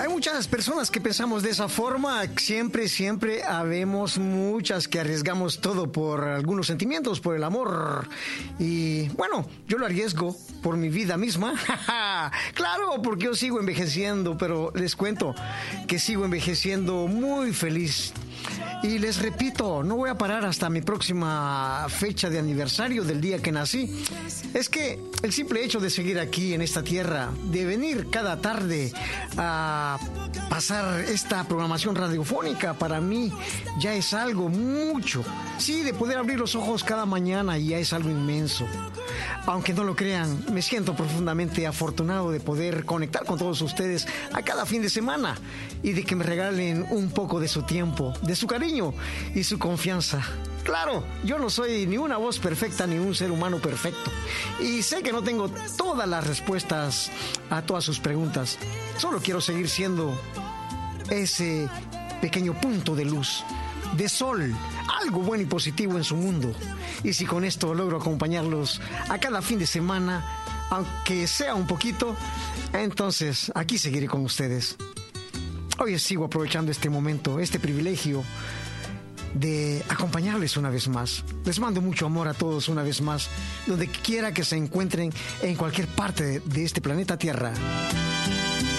Hay muchas personas que pensamos de esa forma. Siempre habemos muchas que arriesgamos todo por algunos sentimientos, por el amor. Y bueno, yo lo arriesgo por mi vida misma. Claro, porque yo sigo envejeciendo, pero les cuento que sigo envejeciendo muy feliz. Y les repito, no voy a parar hasta mi próxima fecha de aniversario del día que nací. Es que el simple hecho de seguir aquí en esta tierra, de venir cada tarde a pasar esta programación radiofónica, para mí ya es algo mucho. Sí, de poder abrir los ojos cada mañana ya es algo inmenso. Aunque no lo crean, me siento profundamente afortunado de poder conectar con todos ustedes a cada fin de semana y de que me regalen un poco de su tiempo, de su cariño y su confianza. Claro, yo no soy ni una voz perfecta ni un ser humano perfecto. Y sé que no tengo todas las respuestas a todas sus preguntas. Solo quiero seguir siendo ese pequeño punto de luz, de sol, algo bueno y positivo en su mundo. Y si con esto logro acompañarlos a cada fin de semana, aunque sea un poquito, entonces aquí seguiré con ustedes. Hoy sigo aprovechando este momento, este privilegio de acompañarles una vez más. Les mando mucho amor a todos una vez más, donde quiera que se encuentren en cualquier parte de este planeta Tierra.